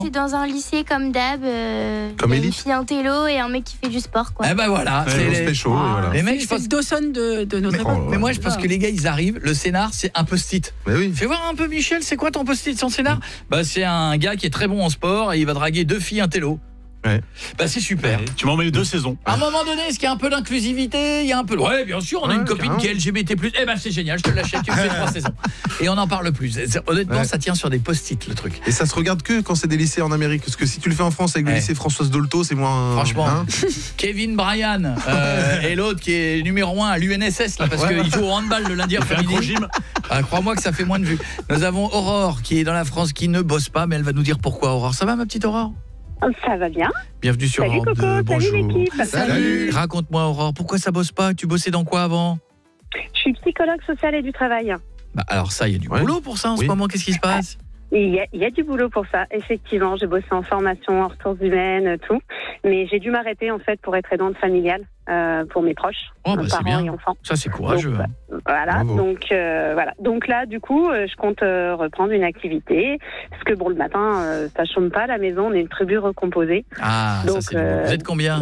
C'est dans un lycée comme d'hab. Comme il y a une élite. fille intello et un mec qui fait du sport, quoi. Eh ben voilà. Ouais, c'est on se fait chaud, et voilà. Les mecs, je C'est pense. le Dawson de notre Mais, époque. mais moi, je pense que les gars, ils arrivent. Le scénar, c'est un post-it. Mais oui. Fais voir un peu, Michel, c'est quoi ton post-it, son scénar? Bah, c'est un gars qui est très bon en sport et il va draguer 2 filles intello. Ouais. Bah, c'est super. Ouais, tu m'en mets 2 saisons. À un moment donné, est-ce qu'il y a un peu d'inclusivité? Il y a un peu. Ouais, bien sûr, on a Ouais, une copine carrément. qui est LGBT+. Eh ben, c'est génial, je te l'achète, tu me fais 3 saisons. Et on n'en parle plus. Honnêtement, Ouais. ça tient sur des post-it, le truc. Et ça se regarde que quand c'est des lycées en Amérique. Parce que si tu le fais en France avec le Ouais. lycée Françoise Dolto, c'est moins. Franchement, hein. Kevin Bryan et l'autre qui est numéro 1 à l'UNSS, là, parce qu'il joue au handball le lundi Fais un gros après-midi. gym. Ah, crois-moi que ça fait moins de vues. Nous avons Aurore qui est dans la France, qui ne bosse pas, mais elle va nous dire pourquoi. Aurore, ça va ma petite Aurore? Ça va bien. Bienvenue sur Salut Europe Coco, 2. salut Bonjour. l'équipe. Salut. Raconte-moi Aurore, pourquoi ça bosse pas? Tu bossais dans quoi avant? Je suis psychologue sociale et du travail. Bah, alors ça, il y a du Ouais. boulot pour ça en ce Oui. moment, qu'est-ce qui se passe? Il y a du boulot pour ça, effectivement. J'ai bossé en formation, en ressources humaines, tout. Mais j'ai dû m'arrêter en fait pour être aidante familiale pour mes proches, Oh, bah, c'est parents bien. et enfants. Ça c'est courageux. Donc, hein. Voilà. Bravo. Donc voilà. Donc là, du coup, je compte reprendre une activité parce que bon, le matin, ça chôme pas à la maison. On est une tribu recomposée. Ah, Donc, ça c'est bon. Vous êtes combien?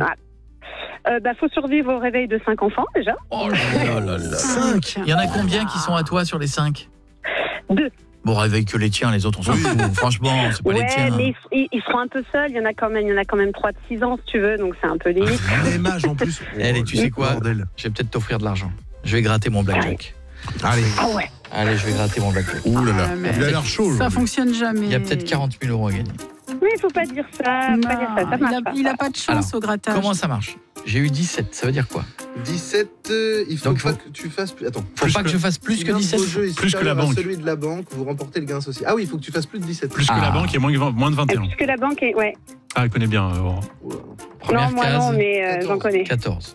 Faut survivre au réveil de 5 enfants déjà. Oh là là là. 5. Il y en a combien qui sont à toi sur les 5? 2. Bon, réveille que les tiens, les autres on s'en fout. Franchement, c'est pas les Ouais, tiens. mais ils seront un peu seuls. Il y en a quand même 3 de 6 ans, si tu veux. Donc c'est un peu limite. Même âge en plus. Allez, tu sais quoi? Bordel. Je vais peut-être t'offrir de l'argent. Je vais gratter mon blackjack. Allez. Ah ouais. Allez, je vais gratter mon blackjack. Ouh là là. Ah, mais Il a l'air chaud. Ça aujourd'hui. fonctionne jamais. Il y a peut-être 40 000 euros à gagner. Oui, il faut pas dire ça. Non, Pas dire ça. Ça marche pas. il a pas de chance Alors, au grattage. Comment ça marche? J'ai eu 17, ça veut dire quoi? 17, il faut Donc, pas faut- que tu fasses plus. Attends. Faut pas que je fasse plus que 17? Plus que la banque. Celui de la banque, vous remportez le gain associé. Ah oui, il faut que tu fasses plus de 17. Plus que la Ah. banque et moins de 21. Puisque la banque est. Ouais. Ah, elle connaît bien. Aurore. Oh là là. Première non, moi case, non, mais j'en 14. connais. 14.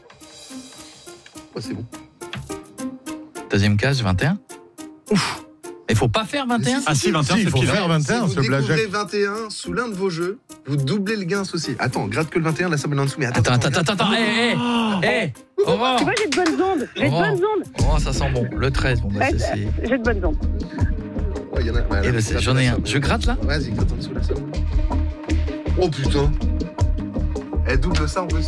Oh, c'est bon. Deuxième case, 21. Ouf. Il faut pas faire 21? Ah si, 21, Si, il c'est faut pile. faire 21, Si ce vous blackjack. découvrez 21 sous l'un de vos jeux, vous doublez le gain associé. Attends, gratte que le 21, la somme est en dessous. Mais attends. Attends. Hé, Aurore. Tu vois, j'ai de bonnes ondes. J'ai de Oh. bonnes ondes. Oh, ça sent bon. Le 13, bon, bah, Ouais, ça, c'est. j'ai de bonnes ondes. Ouais, il y en a. Voilà, Et le- gratte j'en la ai un. somme. Je gratte là? Vas-y, gratte en dessous la somme. Oh putain. Elle double ça en plus.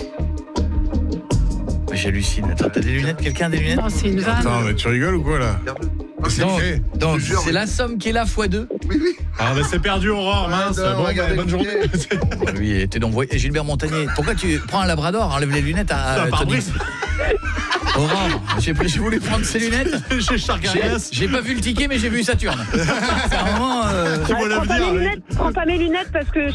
J'hallucine. Attends, t'as des lunettes? Quelqu'un a des lunettes? Non, c'est une vanne. Attends, mais tu rigoles ou quoi là? Regarde-le. Donc, fait. donc, Je te jure, c'est mais- la somme qui est là x2. Oui, oui. Ah, bah, c'est perdu, Aurore, mince. Ouais, Bon, bah, regardez, bonne journée. Lui, était donc voyé. Gilbert Montagnier. Pourquoi tu prends un labrador? Enlève les lunettes à Ça, Tony. pare-brise. Aurore, j'ai voulu prendre ses lunettes. Chez Chargarias. J'ai pas vu le ticket, mais j'ai vu Saturne. C'est un moment. Tu vois Prends pas l'avenir. mes mec. lunettes, prends pas mes lunettes parce que